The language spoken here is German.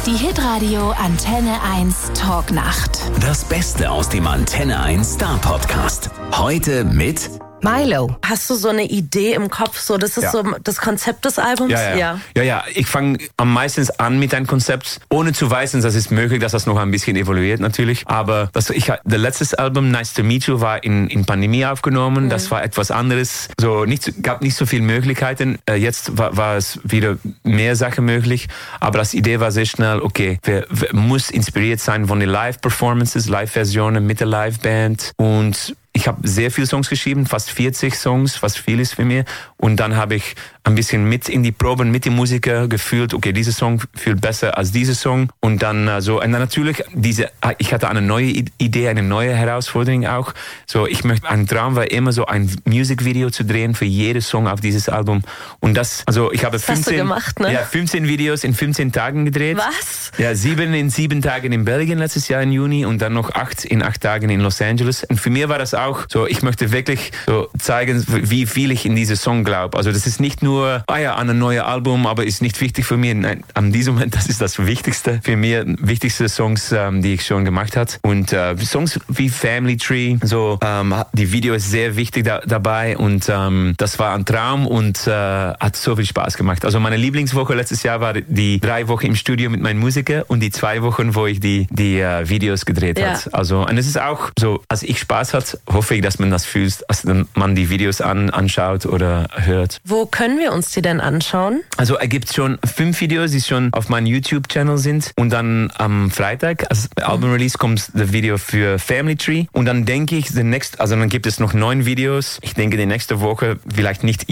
Die Hitradio Antenne 1 Talknacht. Das Beste aus dem Antenne 1 Star Podcast. Heute mit Milo. Hast du so eine Idee im Kopf? So, das ist so das Konzept des Albums? Ja. Ich fange am meisten an mit einem Konzept, ohne zu wissen, dass es möglich, dass das noch ein bisschen evoluiert natürlich. Aber das letzte Album, Nice to Meet You, war in Pandemie aufgenommen. Das war etwas anderes. Gab nicht so viele Möglichkeiten. Jetzt war es wieder mehr Sachen möglich. Aber das Idee war sehr schnell, okay, wir muss inspiriert sein von den Live-Performances, Live-Versionen mit der Live-Band. Und ich habe sehr viele Songs geschrieben, fast 40 Songs, was viel ist für mich. Und dann habe ich ein bisschen mit in die Proben mit den Musikern gefühlt, okay, dieser Song fühlt besser als dieser Song. Und dann und dann natürlich ich hatte eine neue Idee, eine neue Herausforderung auch. Ein Traum war immer so ein Musikvideo zu drehen für jeden Song auf dieses Album. Und ich habe 15 Videos in 15 Tagen gedreht. Was? Ja, 7 in 7 Tagen in Belgien letztes Jahr im Juni und dann noch 8 in 8 Tagen in Los Angeles. Und für mich war das auch so, ich möchte wirklich so zeigen, wie viel ich in diesen Song glaube. Also das ist nicht nur, ein neues Album, aber ist nicht wichtig für mich. Nein, an diesem Moment, das ist das Wichtigste für mich, wichtigste Songs, die ich schon gemacht habe. Und Songs wie Family Tree, die Video ist sehr wichtig dabei und das war ein Traum und hat so viel Spaß gemacht. Also meine Lieblingswoche letztes Jahr war die 3 Wochen im Studio mit meinen Musikern und die 2 Wochen, wo ich die Videos gedreht habe. Also, und es ist auch so, als ich Spaß hatte, hoffe ich, dass man das fühlt, als man die Videos anschaut oder hört. Wo können wir uns die denn anschauen? Also es gibt schon 5 Videos, die schon auf meinem YouTube-Channel sind. Und dann am Freitag, als Album-Release, kommt das Video für Family Tree. Und dann denke ich, dann gibt es noch 9 Videos. Ich denke, die nächste Woche, vielleicht nicht